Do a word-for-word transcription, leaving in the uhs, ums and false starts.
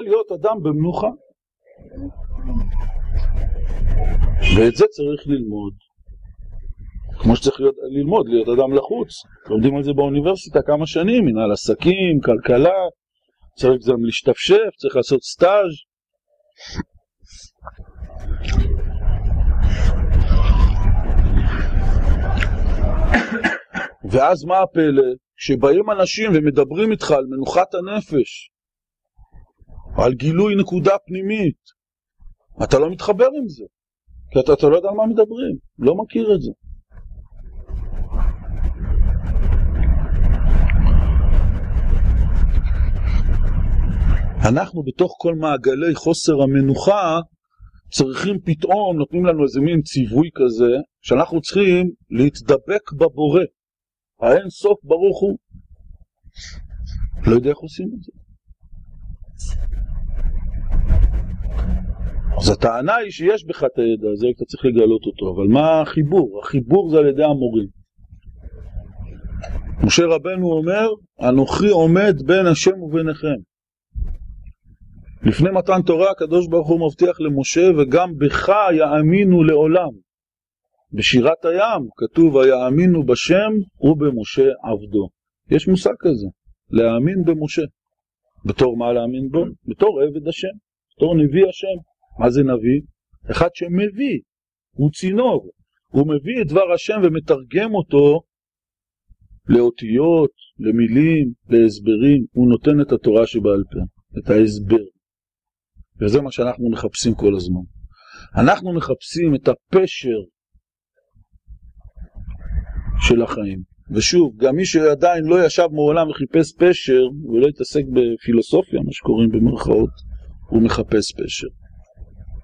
להיות אדם במנוחה. ואת זה צריך ללמוד. כמו שצריך להיות, ללמוד, להיות אדם לחוץ. לומדים על זה באוניברסיטה כמה שנים, מנהל עסקים, כלכלה, צריך גם להשתפשף, צריך לעשות סטאז'. ואז מה הפלא? שבאים אנשים ומדברים איתך על מנוחת הנפש, על גילוי נקודה פנימית, אתה לא מתחבר עם זה, כי אתה, אתה לא יודע על מה מדברים, לא מכיר את זה. אנחנו בתוך כל מעגלי חוסר המנוחה צריכים פתאום, נותנים לנו איזה מין ציווי כזה, שאנחנו צריכים להתדבק בבורא. האין סוף ברוך הוא. לא יודע איך עושים את זה. אז הטענה היא שיש בך את הידע הזה, אתה צריך לגלות אותו, אבל מה החיבור? החיבור זה על ידי המורים. משה רבנו אומר, אנוכי עומד בין השם וביניכם. לפני מתן תורה הקדוש ברוך הוא מבטיח למשה, וגם בך יאמינו לעולם. בשירת הים כתוב, היאמינו בשם ובמשה עבדו. יש מושג כזה, להאמין במשה. בתור מה להאמין בו? בתור עבד השם, בתור נביא השם. מה זה נביא? אחד שמביא, הוא צינור. הוא מביא את דבר השם ומתרגם אותו לאותיות, למילים, להסברים. הוא נותן את התורה שבעל פה, את ההסבר. וזה מה שאנחנו מחפשים כל הזמן. אנחנו מחפשים את הפשר של החיים. ושוב, גם מי שעדיין לא ישב מעולם וחיפש פשר, ולא יתעסק בפילוסופיה, מה שקוראים במרכאות, הוא מחפש פשר.